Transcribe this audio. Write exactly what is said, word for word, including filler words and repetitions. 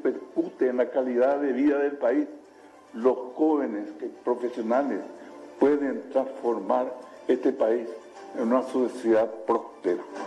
repercute en la calidad de vida del país. Los jóvenes que, profesionales pueden transformar este país en una sociedad próspera.